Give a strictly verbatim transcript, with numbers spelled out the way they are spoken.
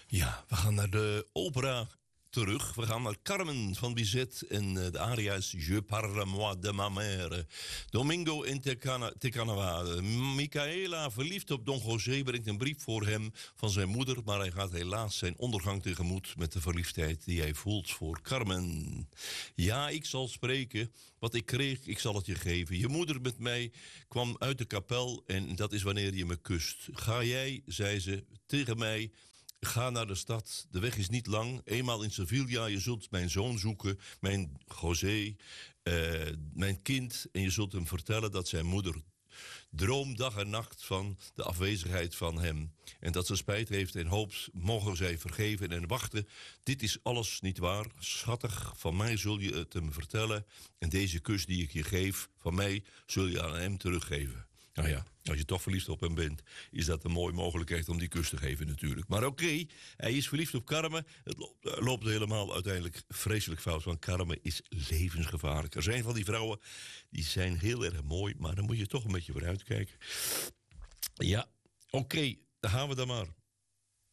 Ja, we gaan naar de opera terug. We gaan naar Carmen van Bizet en uh, de aria is Je parle moi de ma mère. Domingo in Tecanava. Micaela, verliefd op Don José, brengt een brief voor hem van zijn moeder, maar hij gaat helaas zijn ondergang tegemoet met de verliefdheid die hij voelt voor Carmen. Ja, ik zal spreken. Wat ik kreeg, ik zal het je geven. Je moeder met mij kwam uit de kapel en dat is wanneer je me kust. Ga jij, zei ze tegen mij, ga naar de stad, de weg is niet lang. Eenmaal in Sevilla, je zult mijn zoon zoeken, mijn José, uh, mijn kind. En je zult hem vertellen dat zijn moeder droomt dag en nacht van de afwezigheid van hem. En dat ze spijt heeft en hoopt, mogen zij vergeven en wachten. Dit is alles niet waar. Schattig, van mij zul je het hem vertellen. En deze kus die ik je geef, van mij zul je aan hem teruggeven. Nou ja, als je toch verliefd op hem bent, is dat een mooie mogelijkheid om die kus te geven natuurlijk. Maar oké, okay, hij is verliefd op Carmen. Het loopt, loopt helemaal uiteindelijk vreselijk fout, want Carmen is levensgevaarlijk. Er zijn van die vrouwen, die zijn heel erg mooi, maar dan moet je toch een beetje voor uitkijken. Ja, oké, okay, dan gaan we dan maar.